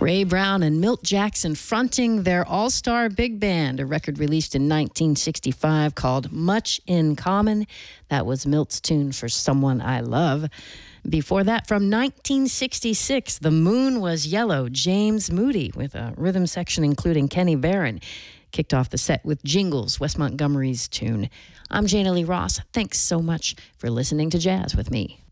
Ray Brown and Milt Jackson fronting their all-star big band, a record released in 1965 called Much in Common. That was Milt's tune for Someone I Love. Before that, from 1966, The Moon Was Yellow, James Moody, with a rhythm section including Kenny Barron. Kicked off the set with Jingles, Wes Montgomery's tune. I'm Jana Lee Ross. Thanks so much for listening to Jazz with me.